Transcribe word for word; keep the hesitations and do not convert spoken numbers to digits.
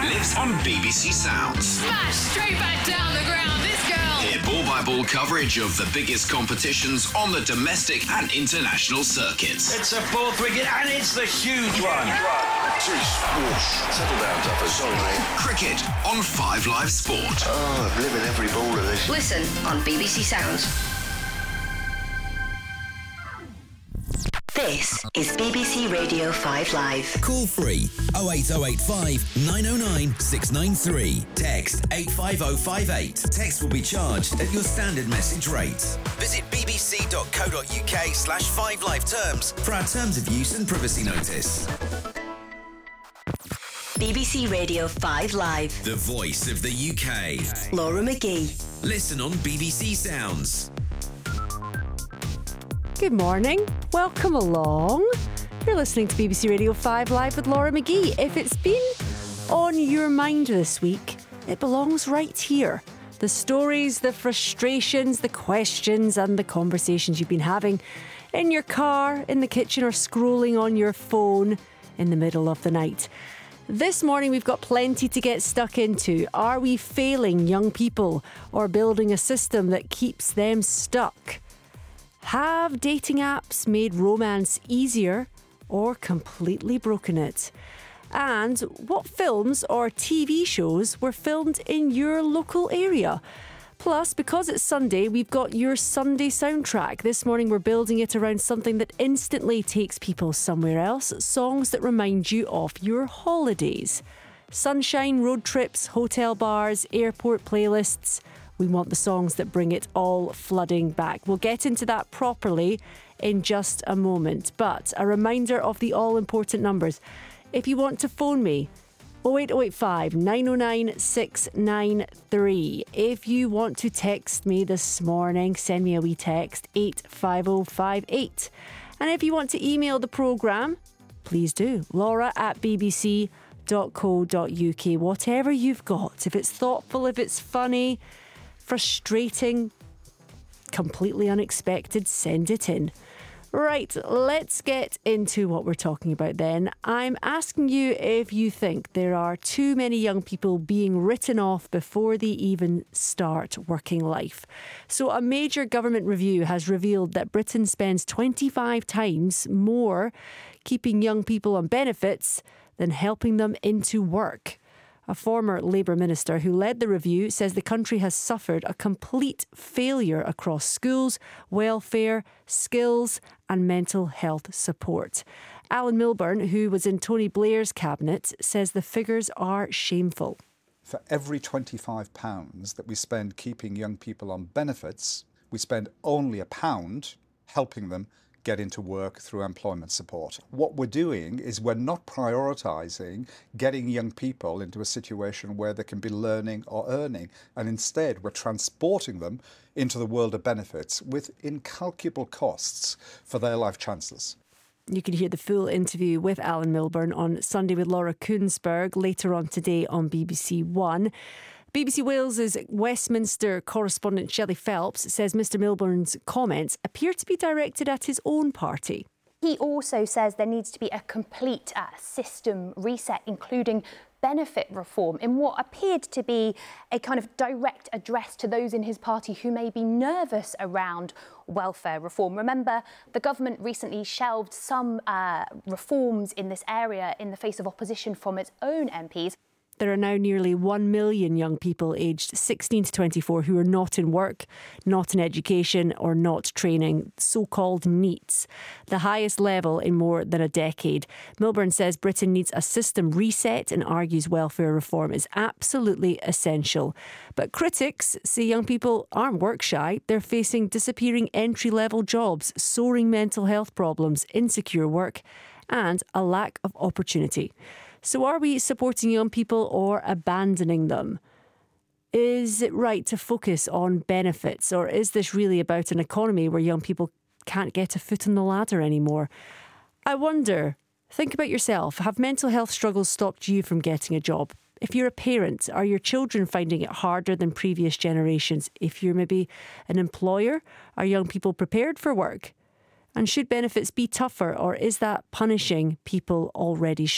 lives on B B C Sounds. Smash straight back down the ground, this girl. Hear ball-by-ball coverage of the biggest competitions on the domestic and international circuits. It's a fourth wicket and it's the huge one. Settle down, Duffer. Sorry, mate. Cricket on Five Live Sport. Oh, I'm living every ball of this. Listen on B B C Sounds. This is B B C Radio five Live. Call free oh eight oh eight five nine oh nine six nine three. Text eight five oh five eight. Text will be charged at your standard message rate. Visit bbc.co.uk slash 5live terms for our terms of use and privacy notice. B B C Radio five Live. The voice of the U K. Laura McGee. Listen on B B C Sounds. Good morning. Welcome along. You're listening to B B C Radio five Live with Laura McGee. If it's been on your mind this week, it belongs right here. The stories, the frustrations, the questions and the conversations you've been having in your car, in the kitchen or scrolling on your phone in the middle of the night. This morning we've got plenty to get stuck into. Are we failing young people or building a system that keeps them stuck? Have dating apps made romance easier or completely broken it? And what films or T V shows were filmed in your local area? Plus, because it's Sunday, we've got your Sunday soundtrack. This morning we're building it around something that instantly takes people somewhere else. Songs that remind you of your holidays. Sunshine, road trips, hotel bars, airport playlists. We want the songs that bring it all flooding back. We'll get into that properly in just a moment. But a reminder of the all-important numbers. If you want to phone me, oh eight oh eight five nine oh nine six nine three. If you want to text me this morning, send me a wee text, eight five oh five eight. And if you want to email the programme, please do. Laura at bbc dot co dot uk. Whatever you've got. If it's thoughtful, if it's funny, frustrating, completely unexpected, send it in. Right, let's get into what we're talking about then. I'm asking you if you think there are too many young people being written off before they even start working life. So a major government review has revealed that Britain spends twenty-five times more keeping young people on benefits than helping them into work. A former Labour minister who led the review says the country has suffered a complete failure across schools, welfare, skills and mental health support. Alan Milburn, who was in Tony Blair's cabinet, says the figures are shameful. For every twenty-five pounds that we spend keeping young people on benefits, we spend only a pound helping them get into work through employment support. What we're doing is we're not prioritising getting young people into a situation where they can be learning or earning, and instead we're transporting them into the world of benefits with incalculable costs for their life chances. You can hear the full interview with Alan Milburn on Sunday with Laura Koonsberg later on today on B B C One. B B C Wales' Westminster correspondent Shelley Phelps says Mr Milburn's comments appear to be directed at his own party. He also says there needs to be a complete uh, system reset, including benefit reform, in what appeared to be a kind of direct address to those in his party who may be nervous around welfare reform. Remember, the government recently shelved some uh, reforms in this area in the face of opposition from its own M Ps. There are now nearly one million young people aged sixteen to twenty-four who are not in work, not in education or not training, so-called NEETs, the highest level in more than a decade. Milburn says Britain needs a system reset and argues welfare reform is absolutely essential. But critics say young people aren't work shy. They're facing disappearing entry-level jobs, soaring mental health problems, insecure work and a lack of opportunity. So are we supporting young people or abandoning them? Is it right to focus on benefits, or is this really about an economy where young people can't get a foot on the ladder anymore? I wonder, think about yourself. Have mental health struggles stopped you from getting a job? If you're a parent, are your children finding it harder than previous generations? If you're maybe an employer, are young people prepared for work? And should benefits be tougher, or is that punishing people already struggling?